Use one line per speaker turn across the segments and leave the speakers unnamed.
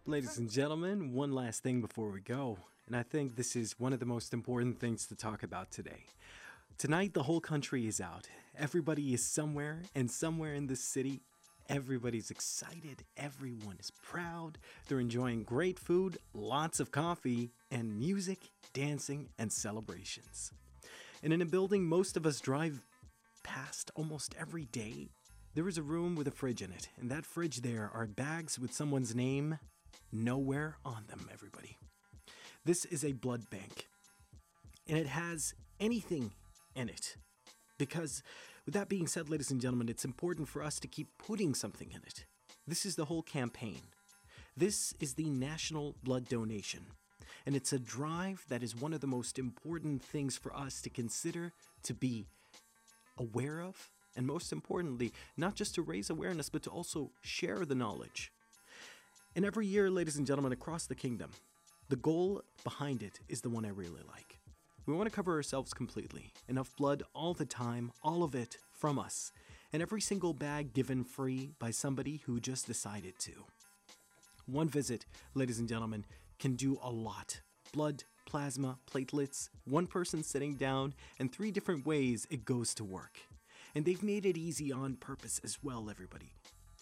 Ladies and gentlemen, one last thing before we go, and I think this is one of the most important things to talk about today. Tonight, the whole country is out. Everybody is somewhere, and somewhere in this city, everybody's excited, everyone is proud, they're enjoying great food, lots of coffee, and music, dancing, and celebrations. And in a building most of us drive past almost every day, there is a room with a fridge in it, and that fridge there are bags with someone's name nowhere on them, everybody. This is a blood bank, and it has anything in it. Because, with that being said, ladies and gentlemen, it's important for us to keep putting something in it. This is the whole campaign. This is the National Blood Donation, and it's a drive that is one of the most important things for us to consider, to be aware of, and most importantly, not just to raise awareness, but to also share the knowledge. And every year, ladies and gentlemen, across the kingdom, the goal behind it is the one I really like. We want to cover ourselves completely. Enough blood all the time, all of it from us. And every single bag given free by somebody who just decided to. One visit, ladies and gentlemen, can do a lot. Blood, plasma, platelets, one person sitting down, and 3 different ways it goes to work. And they've made it easy on purpose as well, everybody.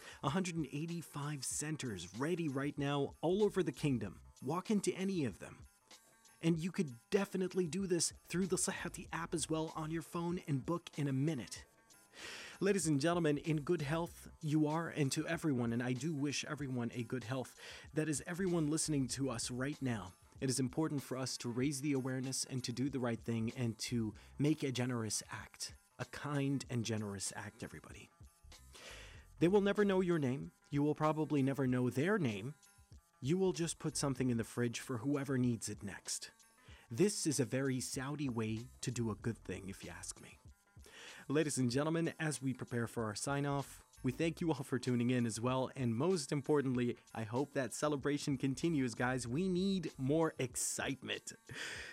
185 centers ready right now all over the kingdom. Walk into any of them. And you could definitely do this through the Sahati app as well on your phone and book in a minute. Ladies and gentlemen, in good health you are, and to everyone, and I do wish everyone a good health, that is everyone listening to us right now. It is important for us to raise the awareness and to do the right thing and to make a generous act. A kind and generous act, everybody. They will never know your name. You will probably never know their name. You will just put something in the fridge for whoever needs it next. This is a very Saudi way to do a good thing, if you ask me. Ladies and gentlemen, as we prepare for our sign-off, we thank you all for tuning in as well, and most importantly, I hope that celebration continues, guys. We need more excitement.